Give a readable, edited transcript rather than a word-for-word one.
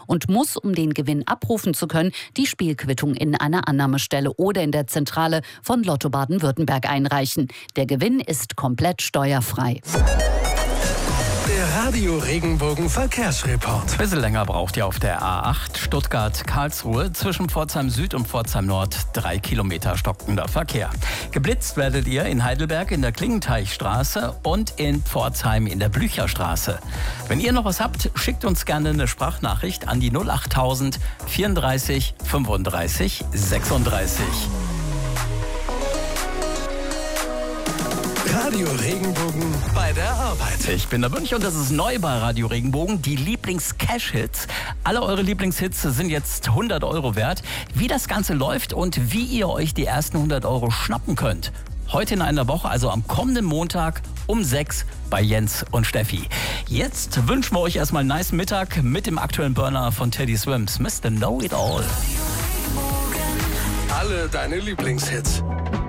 und muss, um den Gewinn abrufen zu können, die Spielquittung in einer Annahmestelle oder in der Zentrale von Lotto Baden-Württemberg einreichen. Der Gewinn ist komplett steuerfrei. Der Radio Regenbogen Verkehrsreport. Ein bisschen länger braucht ihr auf der A8 Stuttgart-Karlsruhe. Zwischen Pforzheim Süd und Pforzheim Nord 3 Kilometer stockender Verkehr. Geblitzt werdet ihr in Heidelberg in der Klingenteichstraße und in Pforzheim in der Blücherstraße. Wenn ihr noch was habt, schickt uns gerne eine Sprachnachricht an die 08000 34 35 36. Radio Regenbogen bei der Arbeit. Ich bin der Mönch und das ist neu bei Radio Regenbogen, die Lieblings-Cash-Hits. Alle eure Lieblingshits sind jetzt 100 € wert. Wie das Ganze läuft und wie ihr euch die ersten 100 € schnappen könnt. Heute in einer Woche, also am kommenden Montag um 6 bei Jens und Steffi. Jetzt wünschen wir euch erstmal einen nice Mittag mit dem aktuellen Burner von Teddy Swims, Mr. Know It All. Alle deine Lieblingshits.